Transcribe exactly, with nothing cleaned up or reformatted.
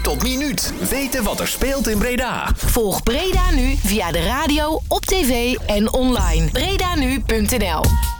tot minuut weten wat er speelt in Breda. Volg Breda Nu via de radio, op tv en online. Bredanu punt n l